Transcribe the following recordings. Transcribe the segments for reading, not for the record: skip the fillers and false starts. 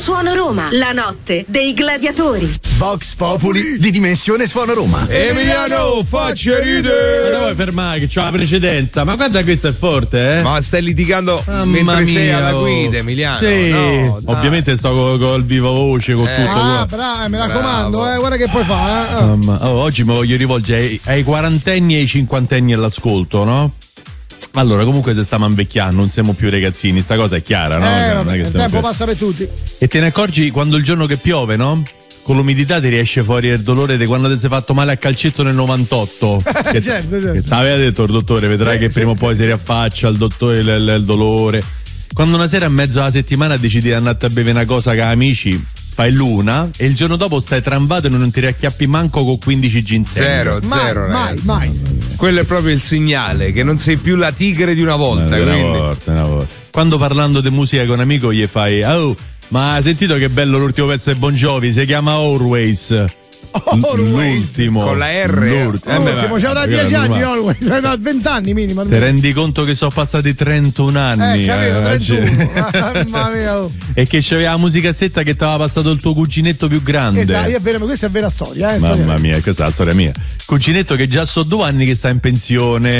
Suono Roma, la notte dei gladiatori. Vox Populi di Dimensione Suono Roma. Emiliano, faccia ridere! Ma vuoi fermare che c'ho la precedenza? Ma guarda, questo è forte, eh? Ma stai litigando mentre sei alla guida, Emiliano? Sì, no, ovviamente sto col viva voce, con tutto. Bravo, mi raccomando, guarda che puoi fare. Oggi mi voglio rivolgere ai quarantenni e ai cinquantenni all'ascolto, no? Allora, comunque se stiamo invecchiando, non siamo più ragazzini, sta cosa è chiara, no? Vabbè, il tempo passa per tutti. E te ne accorgi quando il giorno che piove, no? Con l'umidità ti riesce fuori il dolore di quando ti sei fatto male a calcetto nel 98. certo. Che t'aveva detto il dottore, vedrai che prima o poi si riaffaccia il dottore, il dolore. Quando una sera in mezzo alla settimana decidi di andare a bere una cosa con amici, fai l'una e il giorno dopo stai tramvato e non ti riacchiappi manco con 15 ginseng. Zero, mai. Quello è proprio il segnale che non sei più la tigre di una volta. Una volta. Quando parlando di musica con un amico gli fai: oh, ma hai sentito che bello l'ultimo pezzo di Bon Jovi? Si chiama Always. L'ultimo con la R. L'ultimo, c'è da 10 anni, Always, da 20 anni minimo. Ti rendi conto che sono passati 31 anni? Capito, 31. Mamma mia. E che c'aveva la musicassetta che ti aveva passato il tuo cuginetto più grande. Esatto, è vero, ma questa è vera storia. Mamma mia, questa è la storia mia. Cuginetto che già so 2 anni che sta in pensione.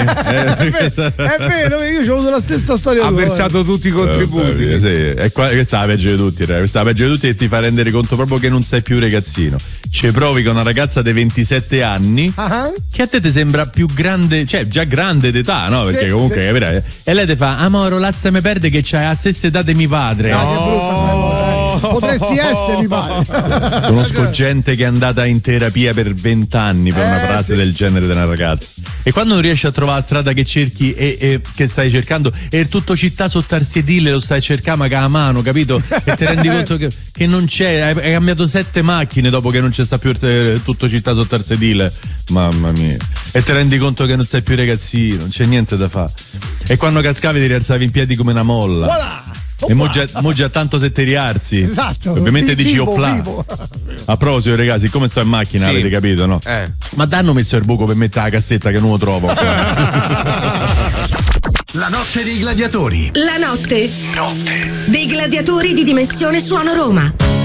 È vero, io ho avuto la stessa storia. Ha versato tutti i contributi. Sì. E questa è la peggio di tutti, questa è la peggio di tutti e ti fa rendere conto proprio che non sei più ragazzino. Ci provi con una ragazza di 27 anni che a te ti sembra più grande, cioè già grande d'età, no? Perché comunque capirai. E lei ti fa: amore, lascia me perde che c'hai la stessa età di mio padre. Che brutta sta cosa. Potresti essere, mi pare. Conosco gente che è andata in terapia per 20 anni per una frase del genere di una ragazza. E quando non riesci a trovare la strada che cerchi e che stai cercando, e tutto città sotto al sedile lo stai cercando ma che a mano, capito? E ti rendi conto che non c'è, hai cambiato 7 macchine dopo che non c'è sta più tutto città sotto al sedile. Mamma mia. E ti rendi conto che non sei più ragazzino, non c'è niente da fare. E quando cascavi ti rialzavi in piedi come una molla. Voilà. E mo già tanto se ti rialzi. Esatto. Ovviamente dici opla. A proposito, ragazzi, siccome sto in macchina, avete capito, no? Ma hanno messo il buco per mettere la cassetta che non lo trovo. La notte dei gladiatori. La notte dei gladiatori di Dimensione Suono Roma.